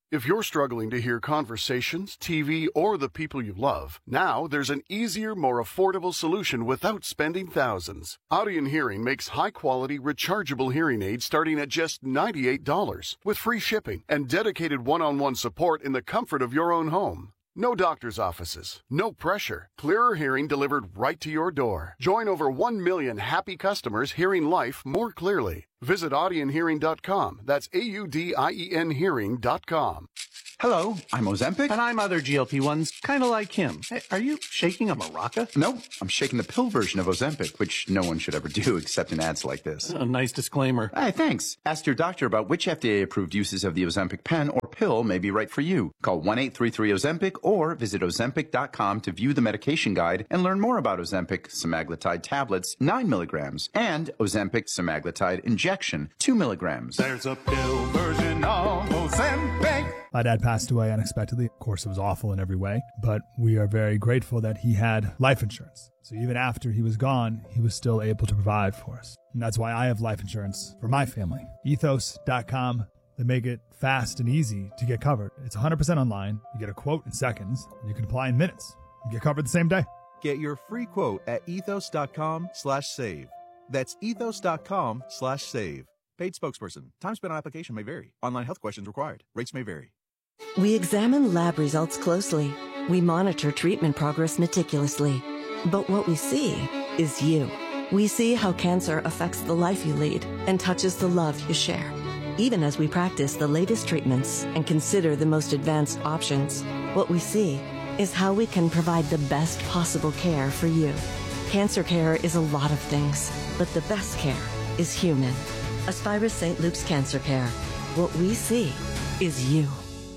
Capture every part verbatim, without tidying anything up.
If you're struggling to hear conversations, T V, or the people you love, now there's an easier, more affordable solution without spending thousands. Audien Hearing makes high-quality, rechargeable hearing aids starting at just ninety-eight dollars, with free shipping and dedicated one-on-one support in the comfort of your own home. No doctor's offices, no pressure, clearer hearing delivered right to your door. Join over one million happy customers hearing life more clearly. Visit audien hearing dot com. That's A U D I E N hearing dot com. Hello, I'm Ozempic. And I'm other G L P ones, kind of like him. Hey, are you shaking a maraca? No, I'm shaking the pill version of Ozempic, which no one should ever do except in ads like this. A nice disclaimer. Hey, thanks. Ask your doctor about which F D A-approved uses of the Ozempic pen or pill may be right for you. Call one eight three three Ozempic or visit ozempic dot com to view the medication guide and learn more about Ozempic semaglutide tablets, nine milligrams, and Ozempic semaglutide injection, two milligrams. There's a pill version of Ozempic. My dad passed away unexpectedly. Of course, it was awful in every way, but we are very grateful that he had life insurance. So even after he was gone, he was still able to provide for us. And that's why I have life insurance for my family. ethos dot com. They make it fast and easy to get covered. It's one hundred percent online. You get a quote in seconds. You can apply in minutes. You get covered the same day. Get your free quote at ethos dot com slash save. That's ethos dot com slash save. Paid spokesperson. Time spent on application may vary. Online health questions required. Rates may vary. We examine lab results closely. We monitor treatment progress meticulously. But what we see is you. We see how cancer affects the life you lead and touches the love you share. Even as we practice the latest treatments and consider the most advanced options, what we see is how we can provide the best possible care for you. Cancer care is a lot of things, but the best care is human. Aspirus Saint Luke's Cancer Care. What we see is you.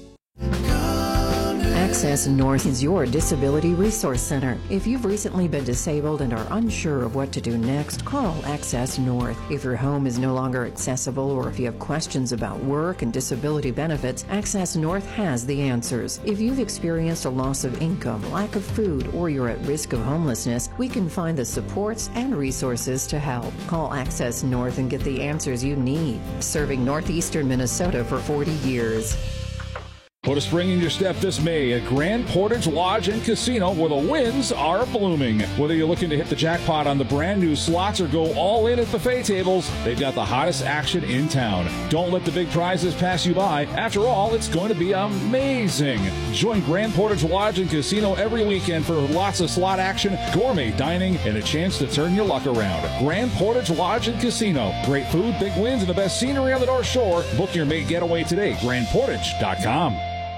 Access North is your disability resource center. If you've recently been disabled and are unsure of what to do next, call Access North. If your home is no longer accessible or if you have questions about work and disability benefits, Access North has the answers. If you've experienced a loss of income, lack of food, or you're at risk of homelessness, we can find the supports and resources to help. Call Access North and get the answers you need. Serving northeastern Minnesota for forty years. Put a spring in your step this May at Grand Portage Lodge and Casino, where the winds are blooming. Whether you're looking to hit the jackpot on the brand new slots or go all in at buffet tables, they've got the hottest action in town. Don't let the big prizes pass you by. After all, it's going to be amazing. Join Grand Portage Lodge and Casino every weekend for lots of slot action, gourmet dining, and a chance to turn your luck around. Grand Portage Lodge and Casino. Great food, big wins, and the best scenery on the North Shore. Book your May getaway today. grand portage dot com.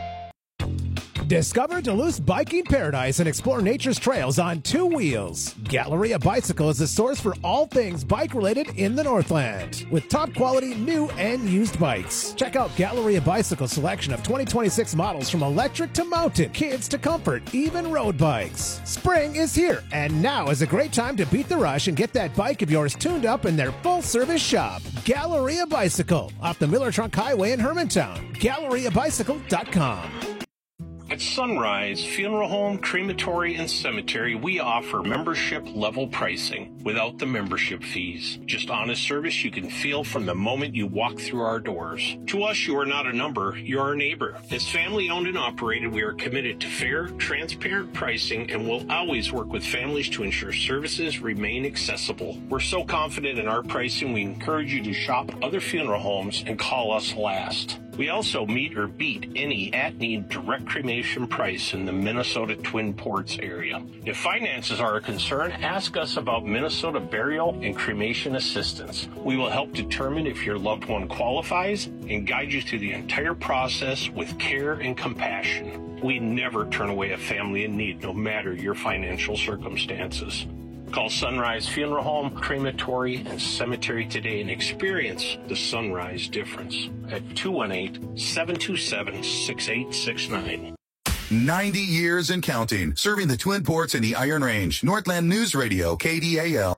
Discover Duluth's biking paradise and explore nature's trails on two wheels. Galleria Bicycle is the source for all things bike-related in the Northland, with top-quality new and used bikes. Check out Galleria Bicycle's selection of twenty twenty-six models from electric to mountain, kids to comfort, even road bikes. Spring is here, and now is a great time to beat the rush and get that bike of yours tuned up in their full-service shop. Galleria Bicycle, off the Miller Trunk Highway in Hermantown. galleria bicycle dot com. At Sunrise Funeral Home, Crematory, and Cemetery, we offer membership-level pricing without the membership fees. Just honest service you can feel from the moment you walk through our doors. To us, you are not a number, you're our neighbor. As family-owned and operated, we are committed to fair, transparent pricing and will always work with families to ensure services remain accessible. We're so confident in our pricing, we encourage you to shop other funeral homes and call us last. We also meet or beat any at-need direct cremation price in the Minnesota Twin Ports area. If finances are a concern, ask us about Minnesota Burial and Cremation Assistance. We will help determine if your loved one qualifies and guide you through the entire process with care and compassion. We never turn away a family in need, no matter your financial circumstances. Call Sunrise Funeral Home, Crematory, and Cemetery today and experience the Sunrise difference at two one eight, seven two seven, six eight six nine. ninety years and counting, serving the Twin Ports and the Iron Range. Northland News Radio, K D A L.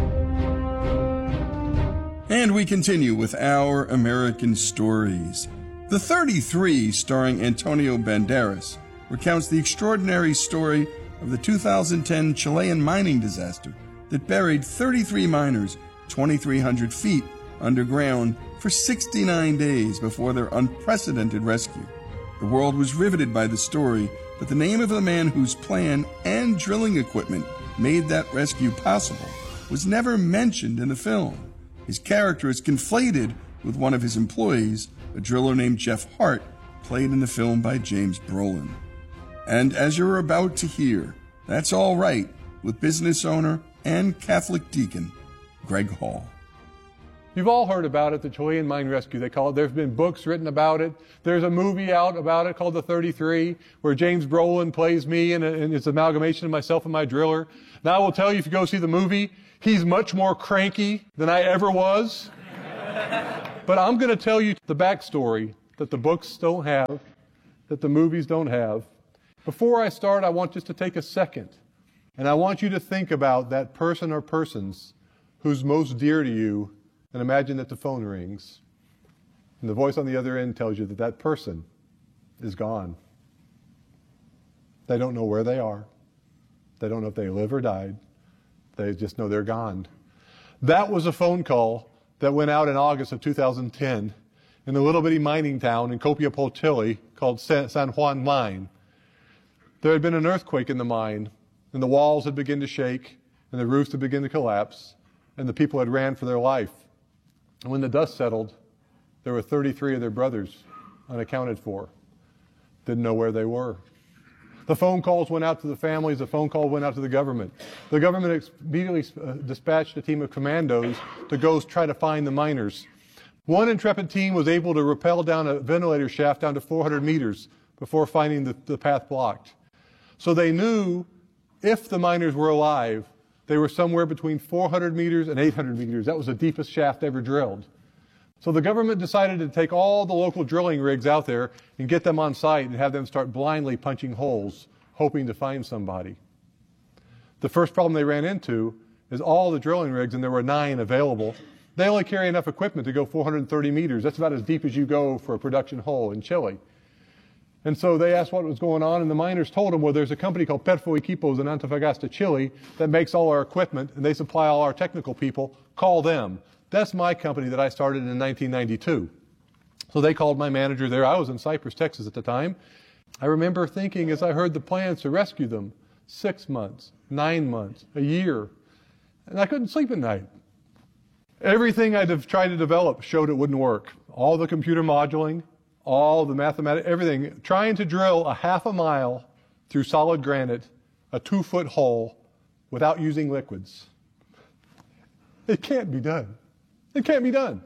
And we continue with Our American Stories. The thirty-three, starring Antonio Banderas, recounts the extraordinary story of the two thousand ten Chilean mining disaster that buried thirty-three miners twenty-three hundred feet underground for sixty-nine days before their unprecedented rescue. The world was riveted by the story, but the name of the man whose plan and drilling equipment made that rescue possible was never mentioned in the film. His character is conflated with one of his employees, a driller named Jeff Hart, played in the film by James Brolin. And as you're about to hear, that's all right with business owner and Catholic deacon Greg Hall. You've all heard about it, the Chilean mine rescue, they call it. There's been books written about it. There's a movie out about it called The thirty-three, where James Brolin plays me, and it's an amalgamation of myself and my driller. Now I will tell you, if you go see the movie, he's much more cranky than I ever was. But I'm going to tell you the backstory that the books don't have, that the movies don't have. Before I start, I want just to take a second, and I want you to think about that person or persons who's most dear to you. And imagine that the phone rings, and the voice on the other end tells you that that person is gone. They don't know where they are. They don't know if they live or died. They just know they're gone. That was a phone call that went out in August of two thousand ten in a little bitty mining town in Copiapó, Chile, called San Juan Mine. There had been an earthquake in the mine, and the walls had begun to shake, and the roofs had begun to collapse, and the people had ran for their life. And when the dust settled, there were thirty-three of their brothers unaccounted for. Didn't know where they were. The phone calls went out to the families. The phone call went out to the government. The government immediately uh, dispatched a team of commandos to go try to find the miners. One intrepid team was able to rappel down a ventilator shaft down to four hundred meters before finding the, the path blocked. So they knew if the miners were alive, they were somewhere between four hundred meters and eight hundred meters. That was the deepest shaft ever drilled. So the government decided to take all the local drilling rigs out there and get them on site and have them start blindly punching holes, hoping to find somebody. The first problem they ran into is all the drilling rigs, and there were nine available, they only carry enough equipment to go four hundred thirty meters. That's about as deep as you go for a production hole in Chile. And so they asked what was going on, and the miners told them, well, there's a company called Perfo Equipos in Antofagasta, Chile, that makes all our equipment, and they supply all our technical people. Call them. That's my company that I started in nineteen ninety-two. So they called my manager there. I was in Cypress, Texas at the time. I remember thinking, as I heard the plans to rescue them, six months, nine months, a year, and I couldn't sleep at night. Everything I'd tried to develop showed it wouldn't work. All the computer modeling, all the mathematics, everything, trying to drill a half a mile through solid granite, a two-foot hole, without using liquids. It can't be done. It can't be done.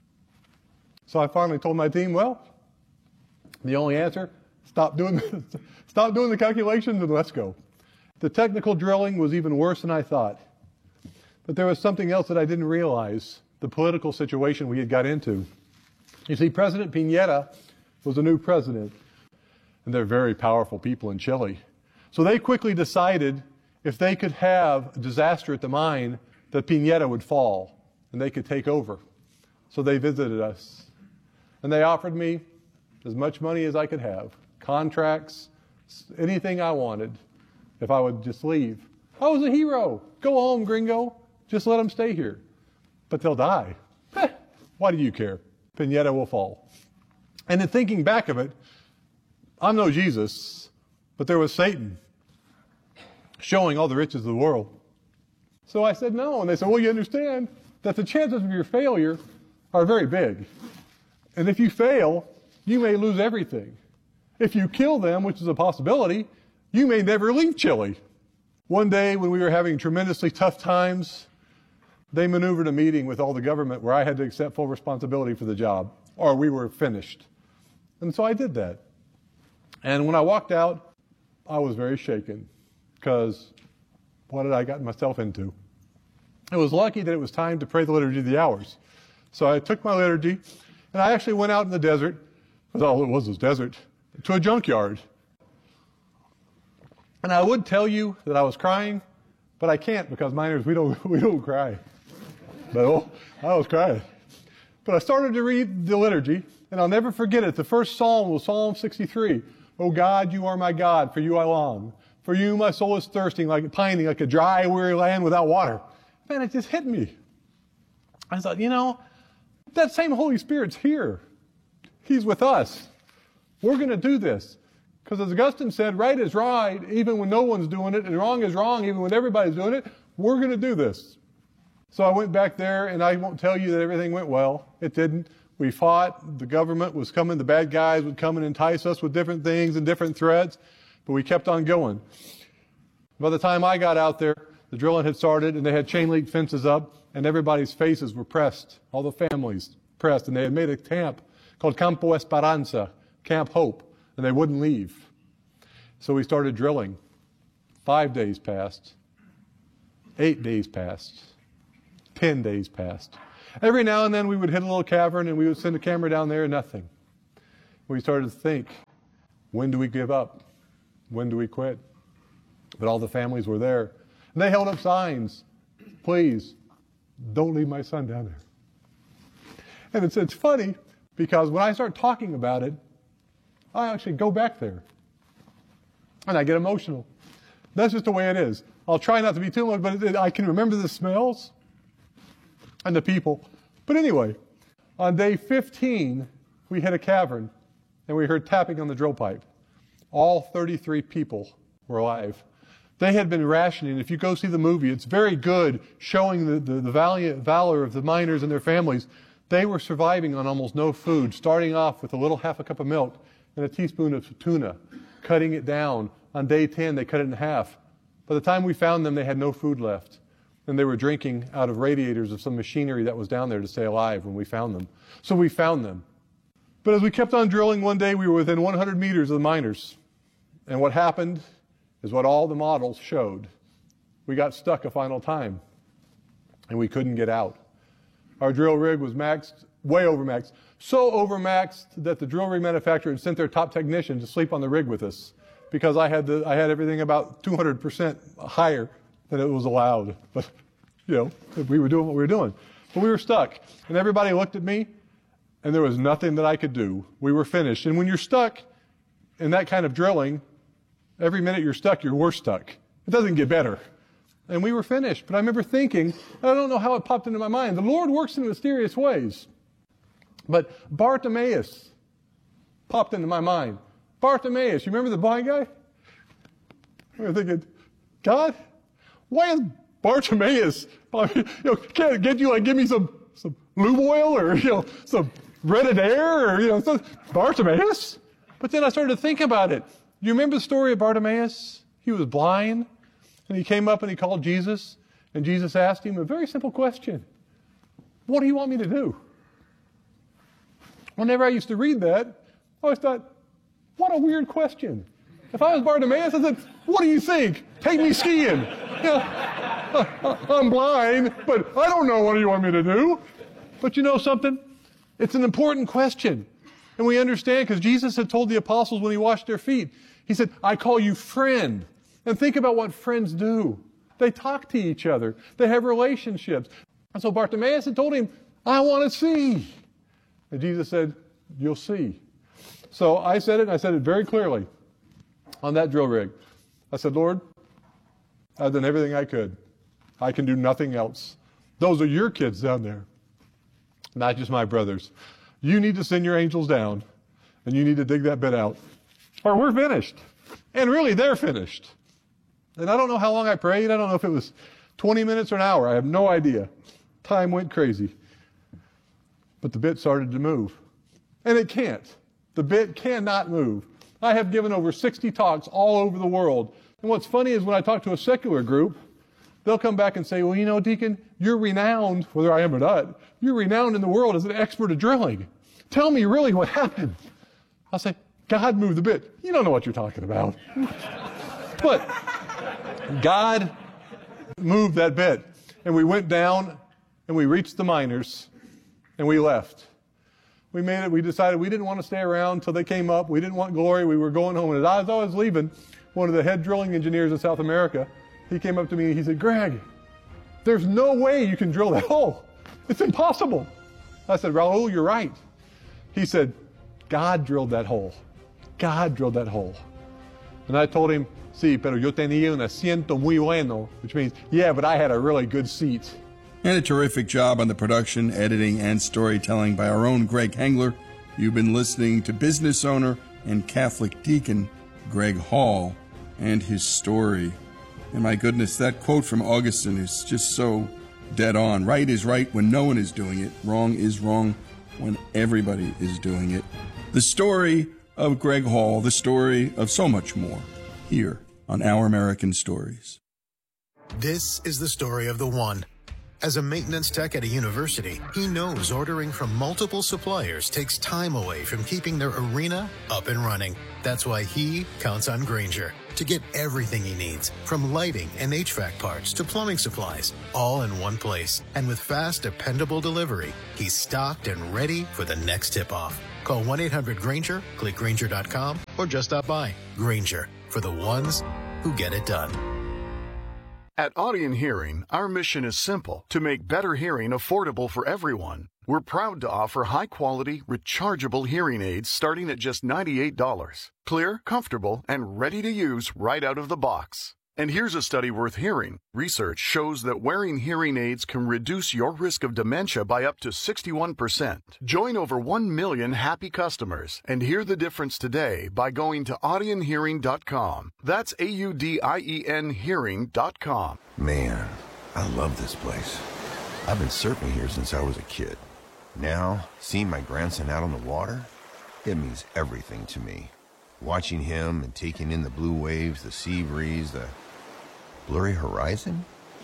So I finally told my team, well, the only answer, stop doing, stop doing the calculations and let's go. The technical drilling was even worse than I thought. But there was something else that I didn't realize, the political situation we had got into. You see, President Piñera was a new president, and they're very powerful people in Chile. So they quickly decided if they could have a disaster at the mine, that Piñera would fall, and they could take over. So they visited us, and they offered me as much money as I could have, contracts, anything I wanted, if I would just leave. I was a hero. Go home, gringo. Just let them stay here. But they'll die. Heh, why do you care? Piñera will fall. And in thinking back of it, I'm no Jesus, but there was Satan showing all the riches of the world. So I said no, and they said, well, you understand that the chances of your failure are very big. And if you fail, you may lose everything. If you kill them, which is a possibility, you may never leave Chile. One day when we were having tremendously tough times, they maneuvered a meeting with all the government where I had to accept full responsibility for the job, or we were finished. And so I did that. And when I walked out, I was very shaken, because what had I gotten myself into? It was lucky that it was time to pray the Liturgy of the Hours. So I took my liturgy, and I actually went out in the desert, because all it was was desert, to a junkyard. And I would tell you that I was crying, but I can't, because miners, we don't, we don't cry. But oh, I was crying. But I started to read the liturgy, and I'll never forget it. The first psalm was Psalm sixty-three. O God, you are my God, for you I long. For you my soul is thirsting, like pining, like a dry, weary land without water. Man, it just hit me. I thought, you know, that same Holy Spirit's here. He's with us. We're going to do this. Because as Augustine said, right is right even when no one's doing it, and wrong is wrong even when everybody's doing it. We're going to do this. So I went back there, and I won't tell you that everything went well. It didn't. We fought. The government was coming. The bad guys would come and entice us with different things and different threats. But we kept on going. By the time I got out there, the drilling had started, and they had chain link fences up, and everybody's faces were pressed, all the families pressed. And they had made a camp called Campo Esperanza, Camp Hope, and they wouldn't leave. So we started drilling. Five days passed. Eight days passed. Ten days passed. Every now and then we would hit a little cavern, and we would send a camera down there, and nothing. We started to think, when do we give up? When do we quit? But all the families were there. And they held up signs. Please, don't leave my son down there. And it's, it's funny, because when I start talking about it, I actually go back there. And I get emotional. That's just the way it is. I'll try not to be too much, but it, it, I can remember the smells and the people. But anyway, on day fifteen, we hit a cavern, and we heard tapping on the drill pipe. All thirty-three people were alive. They had been rationing. If you go see the movie, it's very good, showing the, the, the valiant valor of the miners and their families. They were surviving on almost no food, starting off with a little half a cup of milk and a teaspoon of tuna, cutting it down. On day ten, they cut it in half. By the time we found them, they had no food left. And they were drinking out of radiators of some machinery that was down there to stay alive when we found them. So we found them. But as we kept on drilling, one day we were within one hundred meters of the miners. And what happened is what all the models showed. We got stuck a final time, and we couldn't get out. Our drill rig was maxed, way overmaxed. So overmaxed that the drill rig manufacturer had sent their top technician to sleep on the rig with us, because I had, the, I had everything about two hundred percent higher than it was allowed. But, you know, we were doing what we were doing. But we were stuck, and everybody looked at me, and there was nothing that I could do. We were finished. And when you're stuck in that kind of drilling, every minute you're stuck, you're worse stuck. It doesn't get better. And we were finished. But I remember thinking, I don't know how it popped into my mind, the Lord works in mysterious ways. But Bartimaeus popped into my mind. Bartimaeus, you remember the blind guy? I was thinking, God, why is Bartimaeus, you know, can't get you, like, give me some, some lube oil or, you know, some Reddit air or, you know, some, Bartimaeus? But then I started to think about it. You remember the story of Bartimaeus? He was blind, and he came up and he called Jesus, and Jesus asked him a very simple question. What do you want me to do? Whenever I used to read that, I always thought, what a weird question. If I was Bartimaeus, I said, what do you think? Take me skiing. You know, I'm blind, but I don't know what you want me to do. But you know something? It's an important question. And we understand because Jesus had told the apostles when he washed their feet, he said, I call you friend. And think about what friends do. They talk to each other. They have relationships. And so Bartimaeus had told him, I want to see. And Jesus said, you'll see. So I said it, and I said it very clearly on that drill rig. I said, Lord, I've done everything I could. I can do nothing else. Those are your kids down there, not just my brothers. You need to send your angels down, and you need to dig that bit out, or we're finished. And really, they're finished. And I don't know how long I prayed. I don't know if it was twenty minutes or an hour. I have no idea. Time went crazy. But the bit started to move. And it can't. The bit cannot move. I have given over sixty talks all over the world. And what's funny is when I talk to a secular group, they'll come back and say, well, you know, Deacon, you're renowned, whether I am or not, you're renowned in the world as an expert at drilling. Tell me really what happened. I'll say, God moved the bit. You don't know what you're talking about. But God moved that bit. And we went down and we reached the miners and we left. We made it. We decided we didn't want to stay around until they came up. We didn't want glory. We were going home. And as I was leaving, one of the head drilling engineers in South America, he came up to me and he said, Greg, there's no way you can drill that hole. It's impossible. I said, Raul, you're right. He said, God drilled that hole. God drilled that hole. And I told him, sí, pero yo tenía un asiento muy bueno, which means, yeah, but I had a really good seat. And a terrific job on the production, editing, and storytelling by our own Greg Hengler. You've been listening to business owner, and Catholic deacon Greg Hall and his story. And my goodness, that quote from Augustine is just so dead on. Right is right when no one is doing it. Wrong is wrong when everybody is doing it. The story of Greg Hall, the story of so much more, here on Our American Stories. This is the story of the one. As a maintenance tech at a university, he knows ordering from multiple suppliers takes time away from keeping their arena up and running. That's why he counts on Grainger to get everything he needs, from lighting and H V A C parts to plumbing supplies, all in one place. And with fast, dependable delivery, he's stocked and ready for the next tip-off. Call one eight hundred Grainger, click Grainger dot com, or just stop by. Grainger, for the ones who get it done. At Audion Hearing, our mission is simple: to make better hearing affordable for everyone. We're proud to offer high-quality, rechargeable hearing aids starting at just ninety-eight dollars. Clear, comfortable, and ready to use right out of the box. And here's a study worth hearing. Research shows that wearing hearing aids can reduce your risk of dementia by up to sixty-one percent. Join over one million happy customers and hear the difference today by going to audion hearing dot com. That's A U D I E N hearing dot com. Man, I love this place. I've been surfing here since I was a kid. Now, seeing my grandson out on the water, it means everything to me. Watching him and taking in the blue waves, the sea breeze, the blurry horizon?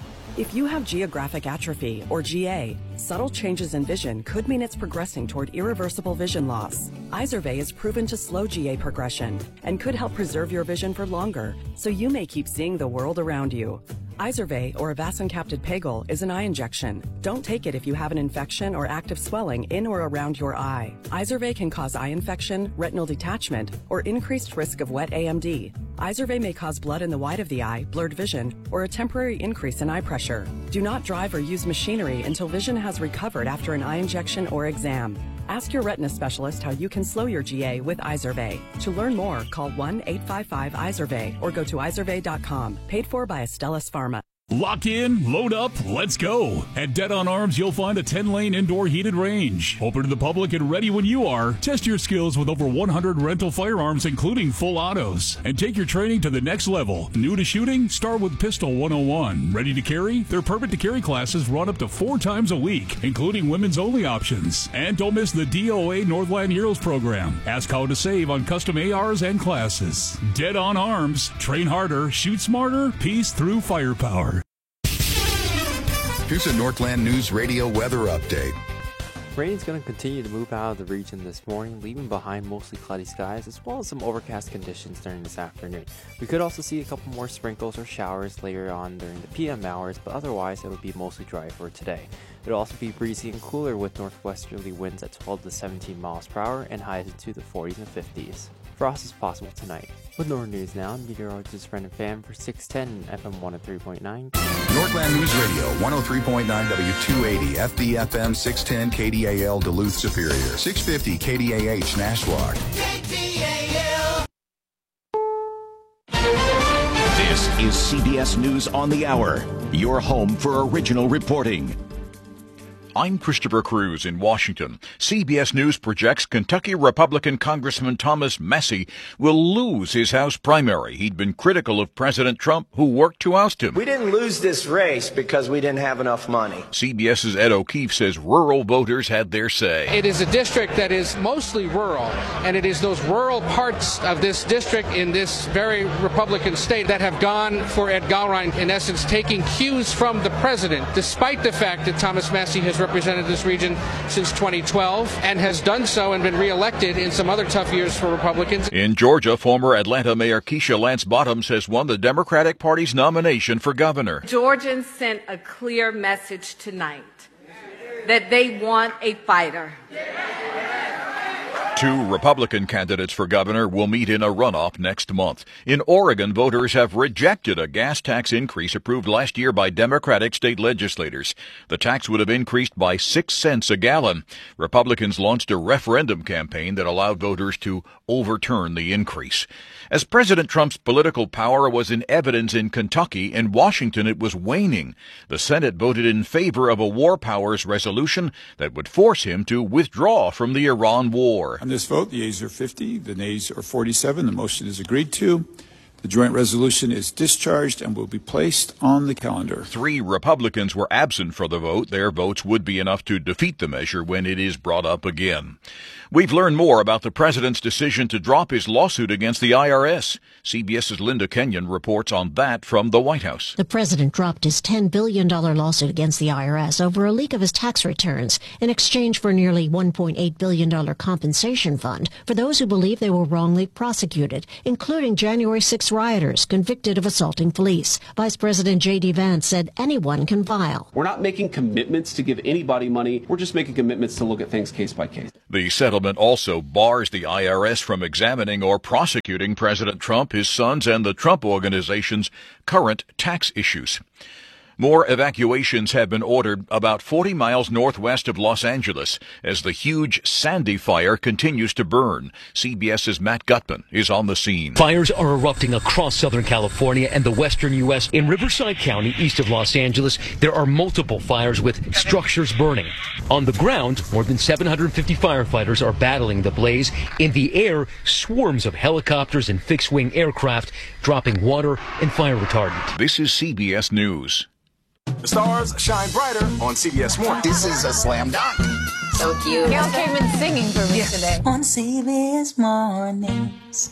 If you have geographic atrophy, or G A, subtle changes in vision could mean it's progressing toward irreversible vision loss. Izervay is proven to slow G A progression and could help preserve your vision for longer, so you may keep seeing the world around you. Izervay, or avacincaptad pegol, is an eye injection. Don't take it if you have an infection or active swelling in or around your eye. Izervay can cause eye infection, retinal detachment, or increased risk of wet A M D. Izervay may cause blood in the white of the eye, blurred vision, or a temporary increase in eye pressure. Do not drive or use machinery until vision has recovered after an eye injection or exam. Ask your retina specialist how you can slow your G A with Izervay. To learn more, call one eight five five Izervay or go to izervay dot com. Paid for by Astellas Pharma. Lock in, load up, let's go. At Dead on Arms, you'll find a ten-lane indoor heated range. Open to the public and ready when you are. Test your skills with over one hundred rental firearms, including full autos. And take your training to the next level. New to shooting? Start with Pistol one oh one. Ready to carry? Their permit to carry classes run up to four times a week, including women's only options. And don't miss the D O A Northland Heroes program. Ask how to save on custom A Rs and classes. Dead on Arms. Train harder, shoot smarter, peace through firepower. Here's a Northland News Radio weather update. Rain is going to continue to move out of the region this morning, leaving behind mostly cloudy skies as well as some overcast conditions during this afternoon. We could also see a couple more sprinkles or showers later on during the P M hours, but otherwise it would be mostly dry for today. It'll also be breezy and cooler with northwesterly winds at twelve to seventeen miles per hour and highs into the forties and fifties. Frost is possible tonight. With Northern News Now, meteorologist Brendan Pham for six ten F M one oh three point nine. Northland News Radio, one oh three point nine W two eighty, F B F M six ten K D A L Duluth Superior, six fifty K D A H Nashwauk. K D A L. This is C B S News on the Hour, your home for original reporting. I'm Christopher Cruz in Washington. C B S News projects Kentucky Republican Congressman Thomas Massie will lose his House primary. He'd been critical of President Trump, who worked to oust him. We didn't lose this race because we didn't have enough money. CBS's Ed O'Keefe says rural voters had their say. It is a district that is mostly rural, and it is those rural parts of this district in this very Republican state that have gone for Ed Gallrein, in essence taking cues from the president, despite the fact that Thomas Massie has represented this region since twenty twelve and has done so and been reelected in some other tough years for Republicans. In Georgia, former Atlanta Mayor Keisha Lance Bottoms has won the Democratic Party's nomination for governor. Georgians sent a clear message tonight that they want a fighter. Two Republican candidates for governor will meet in a runoff next month. In Oregon, voters have rejected a gas tax increase approved last year by Democratic state legislators. The tax would have increased by six cents a gallon. Republicans launched a referendum campaign that allowed voters to overturn the increase. As President Trump's political power was in evidence in Kentucky, in Washington it was waning. The Senate voted in favor of a war powers resolution that would force him to withdraw from the Iran war. I'm this vote, the yeas are fifty, the nays are forty-seven. The motion is agreed to. The joint resolution is discharged and will be placed on the calendar. Three Republicans were absent for the vote. Their votes would be enough to defeat the measure when it is brought up again. We've learned more about the president's decision to drop his lawsuit against the I R S. CBS's Linda Kenyon reports on that from the White House. The president dropped his ten billion dollars lawsuit against the I R S over a leak of his tax returns in exchange for nearly one point eight billion dollars compensation fund for those who believe they were wrongly prosecuted, including January sixth rioters convicted of assaulting police. Vice President J D. Vance said anyone can file. We're not making commitments to give anybody money. We're just making commitments to look at things case by case. The settlement also bars the I R S from examining or prosecuting President Trump, his sons, and the Trump Organization's current tax issues. More evacuations have been ordered about forty miles northwest of Los Angeles as the huge Sandy fire continues to burn. CBS's Matt Gutman is on the scene. Fires are erupting across Southern California and the western U S In Riverside County, east of Los Angeles, there are multiple fires with structures burning. On the ground, more than seven hundred fifty firefighters are battling the blaze. In the air, swarms of helicopters and fixed-wing aircraft dropping water and fire retardant. This is C B S News. The stars shine brighter on C B S Mornings. This is a slam dunk. So cute. Gail came in singing for me yeah. today. On C B S Mornings.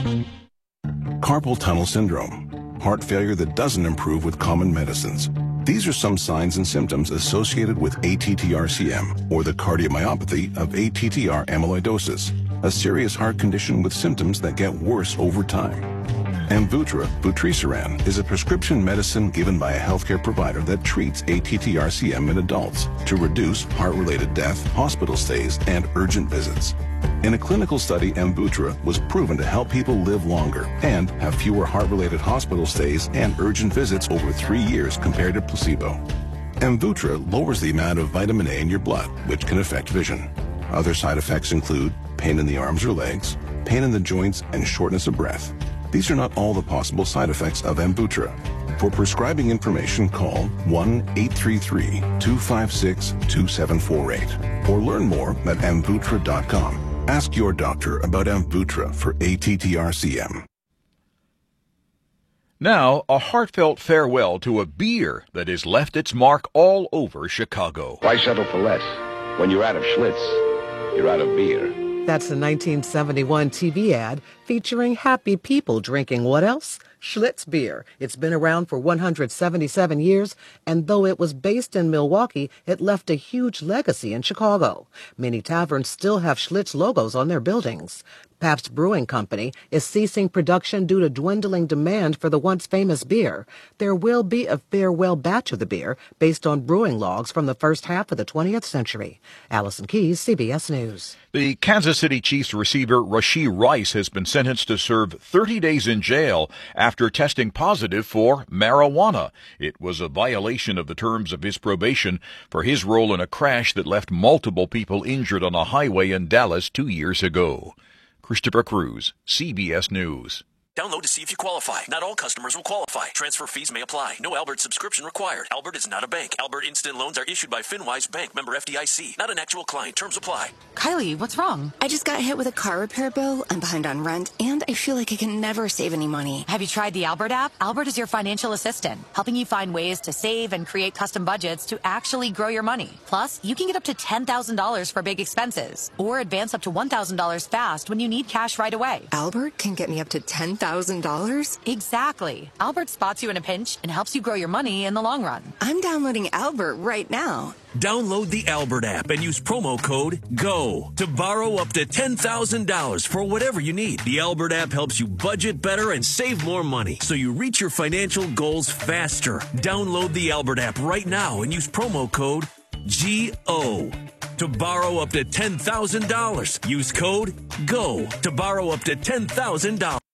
Carpal tunnel syndrome. Heart failure that doesn't improve with common medicines. These are some signs and symptoms associated with A T T R C M, or the cardiomyopathy of A T T R amyloidosis, a serious heart condition with symptoms that get worse over time. Amvuttra, vutrisiran, is a prescription medicine given by a healthcare provider that treats A T T R C M in adults to reduce heart-related death, hospital stays, and urgent visits. In a clinical study, Amvuttra was proven to help people live longer and have fewer heart-related hospital stays and urgent visits over three years compared to placebo. Amvuttra lowers the amount of vitamin A in your blood, which can affect vision. Other side effects include pain in the arms or legs, pain in the joints, and shortness of breath. These are not all the possible side effects of Amvuttra. For prescribing information, call one eight three three, two five six, two seven four eight or learn more at amvuttra dot com. Ask your doctor about Amvuttra for A T T R C M. Now, a heartfelt farewell to a beer that has left its mark all over Chicago. Why settle for less? When you're out of Schlitz, you're out of beer. That's the nineteen seventy-one T V ad featuring happy people drinking what else? Schlitz beer. It's been around for one hundred seventy-seven years, and though it was based in Milwaukee, it left a huge legacy in Chicago. Many taverns still have Schlitz logos on their buildings. Pabst Brewing Company is ceasing production due to dwindling demand for the once famous beer. There will be a farewell batch of the beer based on brewing logs from the first half of the twentieth century. Allison Keyes, C B S News. The Kansas City Chiefs receiver Rashee Rice has been sentenced to serve thirty days in jail after testing positive for marijuana. It was a violation of the terms of his probation for his role in a crash that left multiple people injured on a highway in Dallas two years ago. Christopher Cruz, C B S News. Download to see if you qualify. Not all customers will qualify. Transfer fees may apply. No Albert subscription required. Albert is not a bank. Albert Instant Loans are issued by FinWise Bank, member F D I C. Not an actual client. Terms apply. Kylie, what's wrong? I just got hit with a car repair bill. I'm behind on rent, and I feel like I can never save any money. Have you tried the Albert app? Albert is your financial assistant, helping you find ways to save and create custom budgets to actually grow your money. Plus, you can get up to ten thousand dollars for big expenses, or advance up to one thousand dollars fast when you need cash right away. Albert can get me up to ten thousand dollars? Exactly. Albert spots you in a pinch and helps you grow your money in the long run. I'm downloading Albert right now. Download the Albert app and use promo code GO to borrow up to ten thousand dollars for whatever you need. The Albert app helps you budget better and save more money so you reach your financial goals faster. Download the Albert app right now and use promo code G O to borrow up to ten thousand dollars. Use code GO to borrow up to ten thousand dollars.